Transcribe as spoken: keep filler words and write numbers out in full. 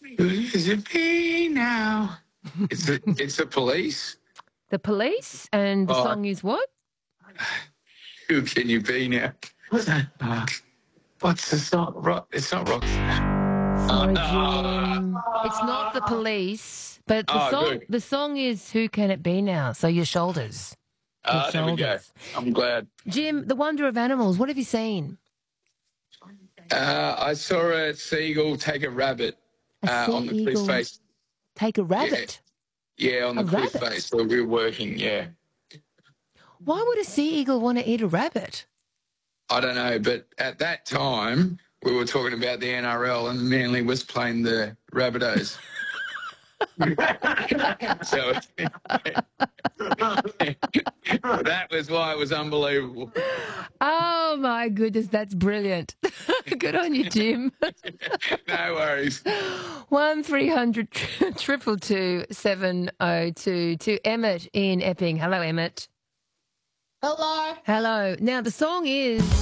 Who's it be now? It's the it's the Police. The Police, and the Oh. song is what? Who can you be now? What's that? Uh, what's the song? Rock. It's not rock. Sorry, Ah. Jim. It's not the Police, but the Oh, song good. the song is "Who Can It Be Now?" So your shoulders. Your Ah, there we go. shoulders. I'm glad. Jim, The Wonder of Animals. What have you seen? Uh, I saw a seagull take a rabbit A uh, on the sea cliff eagle face. take a rabbit. Yeah, on the A cliff rabbit? face where we were working. Yeah. Why would a sea eagle want to eat a rabbit? I don't know, but at that time we were talking about the N R L and Manly was playing the Rabbitohs. So that was why it was unbelievable. Oh my goodness, that's brilliant. Good on you, Jim. No worries. One three hundred triple two seven oh two to Emmett in Epping. Hello, Emmett. Hello. Hello. Now the song is